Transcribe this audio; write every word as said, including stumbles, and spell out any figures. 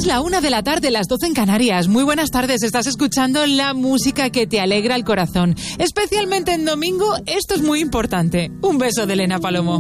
Es la una de la tarde, las doce en Canarias. Muy buenas tardes, estás escuchando la música que te alegra el corazón. Especialmente en domingo, esto es muy importante. Un beso de Elena Palomo.